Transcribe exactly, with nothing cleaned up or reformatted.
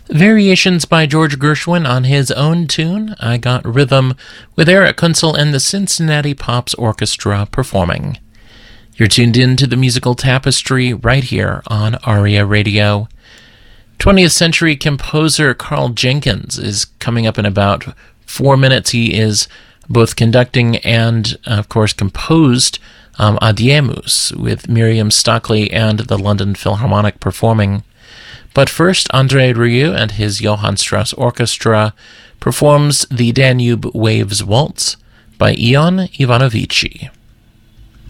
Variations by George Gershwin on his own tune, I Got Rhythm, with Eric Kunzel and the Cincinnati Pops Orchestra performing. You're tuned in to the musical tapestry right here on ARIA Radio. twentieth century composer Carl Jenkins is coming up in about four minutes. He is both conducting and, of course, composed um, Adiemus with Miriam Stockley and the London Philharmonic performing. But first, André Rieu and his Johann Strauss Orchestra performs the Danube Waves Waltz by Ion Ivanovici.